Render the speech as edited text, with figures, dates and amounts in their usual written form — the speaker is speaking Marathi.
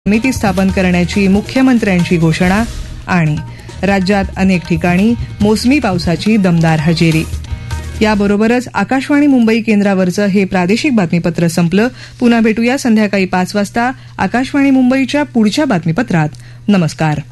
समिती स्थापन करण्याची मुख्यमंत्र्यांची घोषणा आणि राज्यात अनेक ठिकाणी मोसमी पावसाची दमदार हजेरी. याबरोबरच आकाशवाणी मुंबई केंद्रावरचं हे प्रादेशिक बातमीपत्र संपलं. पुन्हा भेटूया संध्याकाळी 5 वाजता आकाशवाणी मुंबईच्या पुढच्या बातमीपत्रात. नमस्कार.